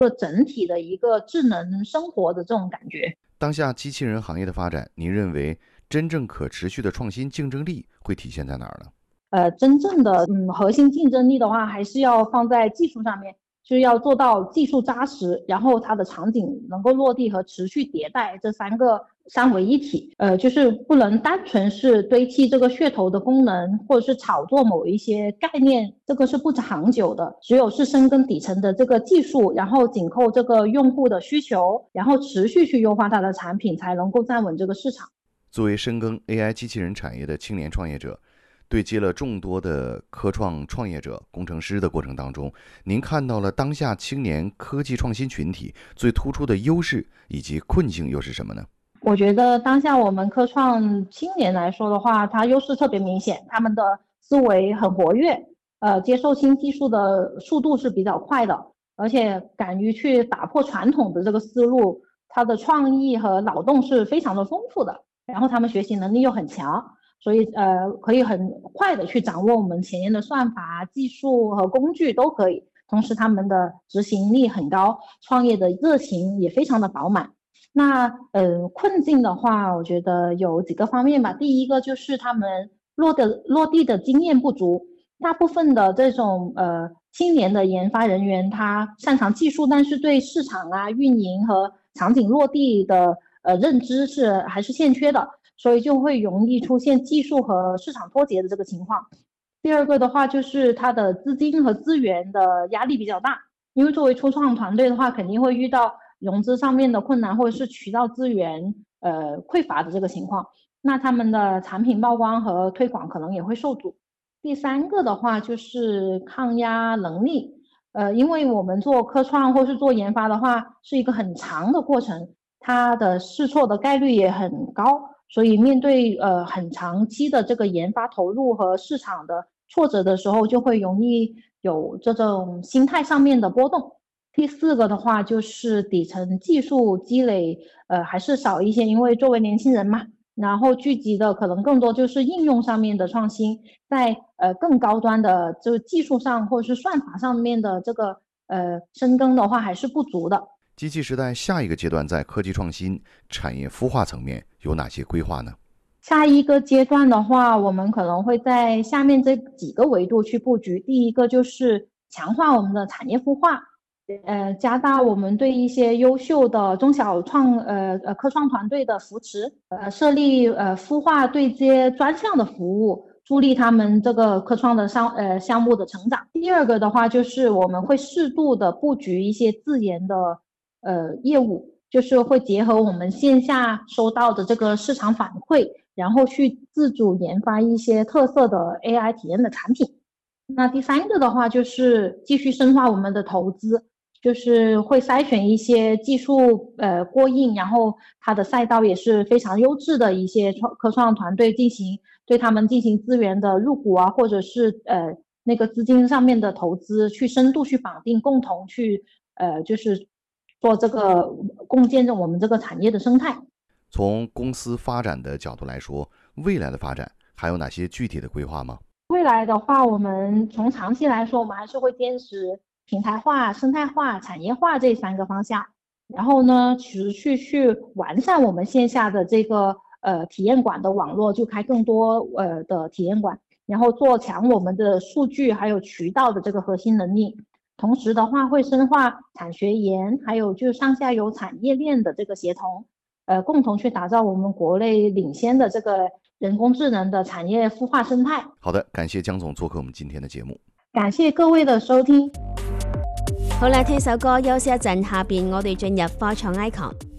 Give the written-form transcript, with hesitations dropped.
整体的一个智能生活的这种感觉。 当下机器人行业的发展，您认为真正可持续的创新竞争力会体现在哪儿呢？ 真正的核心竞争力的话，还是要放在技术上面，就是要做到技术扎实，然后它的场景能够落地和持续迭代，这三为一体。就是不能单纯是堆砌这个噱头的功能，或者是炒作某一些概念，这个是不长久的。只有是深耕底层的这个技术，然后紧扣这个用户的需求，然后持续去优化它的产品，才能够站稳这个市场。 作为深耕 AI 机器人产业的青年创业者，对接了众多的科创创业者、工程师的过程当中，您看到了当下青年科技创新群体最突出的优势以及困境又是什么呢？ 我觉得当下我们科创青年来说的话，它优势特别明显，他们的思维很活跃，接受新技术的速度是比较快的，而且敢于去打破传统的这个思路，他的创意和脑洞是非常的丰富的，然后他们学习能力又很强。所以可以很快的去掌握我们前沿的算法、技术和工具都可以。同时，他们的执行力很高，创业的热情也非常的饱满。那困境的话，我觉得有几个方面吧。第一个就是他们落地的经验不足，大部分的这种青年的研发人员，他擅长技术，但是对市场啊、运营和场景落地的认知还是欠缺的。所以就会容易出现技术和市场脱节的这个情况。第二个的话，就是它的资金和资源的压力比较大，因为作为初创团队的话，肯定会遇到融资上面的困难，或者是渠道资源匮乏的这个情况，那他们的产品曝光和推广可能也会受阻。第三个的话就是抗压能力，因为我们做科创或是做研发的话，是一个很长的过程，它的试错的概率也很高。所以面对很长期的这个研发投入和市场的挫折的时候，就会容易有这种心态上面的波动。第四个的话就是底层技术积累还是少一些，因为作为年轻人嘛，然后聚集的可能更多就是应用上面的创新，在更高端的就技术上或者是算法上面的这个深耕的话还是不足的。 机器时代下一个阶段在科技创新、产业孵化层面有哪些规划呢？ 下一个阶段的话，我们可能会在下面这几个维度去布局。第一个就是强化我们的产业孵化，加大我们对一些优秀的中小科创团队的扶持，设立孵化对接专项的服务，助力他们这个科创的项目的成长。第二个的话，就是我们会适度的布局一些自研的业务，就是会结合我们线下收到的这个市场反馈，然后去自主研发一些特色的 AI 体验的产品。那第三个的话就是继续深化我们的投资，就是会筛选一些技术过硬，然后它的赛道也是非常优质的一些科创团队，对他们进行资源的入股啊，或者是那个资金上面的投资，去深度去绑定，共同去就是做这个共建我们这个产业的生态。 从公司发展的角度来说，未来的发展还有哪些具体的规划吗？ 未来的话，我们从长期来说，我们还是会坚持平台化、生态化、产业化这三个方向，然后呢，持续去完善我们线下的这个体验馆的网络，就开更多的体验馆，然后做强我们的数据还有渠道的这个核心能力。同时的话，会深化产学研，还有就是上下游产业链的这个协同，共同去打造我们国内领先的这个人工智能的产业孵化生态。 好的，感谢姜總做客我們今天的節目。 感謝各位的收聽。 好啦，聽首歌休息一陣，下邊我哋進入科創 icon。